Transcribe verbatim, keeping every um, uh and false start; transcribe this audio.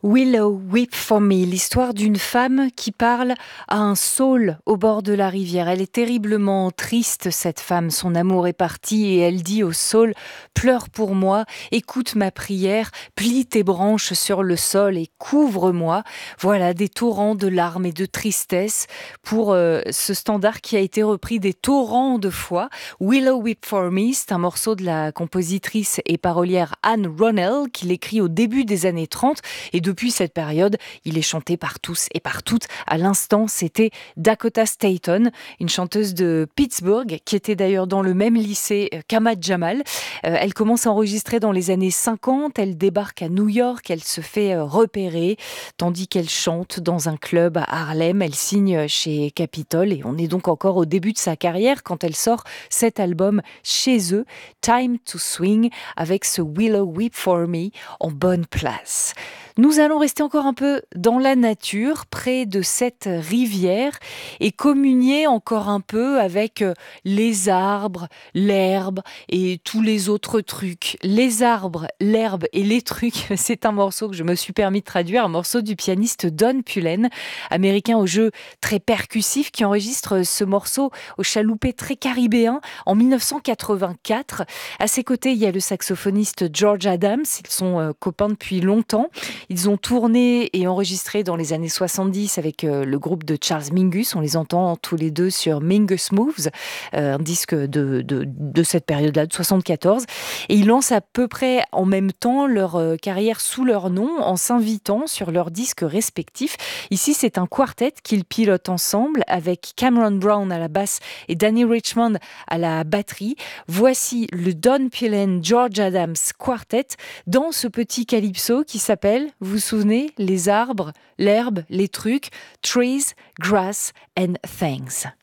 Willow, Weep for Me, l'histoire d'une femme qui parle à un saule au bord de la rivière. Elle est terriblement triste, cette femme. Son amour est parti et elle dit au saule: pleure pour moi, écoute ma prière, plie tes branches sur le sol et couvre-moi. Voilà, des torrents de larmes et de tristesse pour euh, ce standard qui a été repris des torrents de fois. Willow, Weep for Me, c'est un morceau de la compositrice et parolière Anne Ronell qui l'écrit au début des années trente et de Depuis cette période, il est chanté par tous et par toutes. À l'instant, c'était Dakota Staton, une chanteuse de Pittsburgh, qui était d'ailleurs dans le même lycée qu'Ahmad Jamal. Euh, elle commence à enregistrer dans les années cinquante, elle débarque à New York, elle se fait euh, repérer, tandis qu'elle chante dans un club à Harlem. Elle signe chez Capitol et on est donc encore au début de sa carrière quand elle sort cet album chez eux, Time to Swing, avec ce Willow Weep for Me en bonne place. Nous allons rester encore un peu dans la nature, près de cette rivière, et communier encore un peu avec les arbres, l'herbe et tous les autres trucs. Les arbres, l'herbe et les trucs, c'est un morceau que je me suis permis de traduire, un morceau du pianiste Don Pullen, américain au jeu très percussif, qui enregistre ce morceau au chaloupé très caribéen en dix-neuf cent quatre-vingt-quatre. À ses côtés, il y a le saxophoniste George Adams, ils sont copains depuis longtemps. Ils ont tourné et enregistré dans les années soixante-dix avec euh, le groupe de Charles Mingus. On les entend tous les deux sur Mingus Moves, euh, un disque de, de, de cette période-là, de soixante-quatorze. Et ils lancent à peu près en même temps leur euh, carrière sous leur nom, en s'invitant sur leurs disques respectifs. Ici, c'est un quartet qu'ils pilotent ensemble avec Cameron Brown à la basse et Danny Richmond à la batterie. Voici le Don Pullen George Adams Quartet dans ce petit calypso qui s'appelle, vous vous souvenez, les arbres, l'herbe, les trucs, trees, grass and things.